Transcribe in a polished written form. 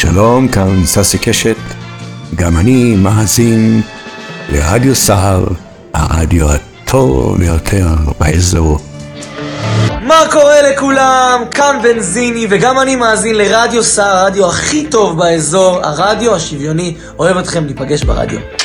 שלום, כאן ססי קשת, גם אני מאזין לרדיו סהר, הרדיו הטוב ביותר באזור. מה קורה לכולם? כאן בנזיני, וגם אני מאזין לרדיו סהר, הרדיו הכי טוב באזור, הרדיו השוויוני. אוהב אתכם, ניפגש ברדיו.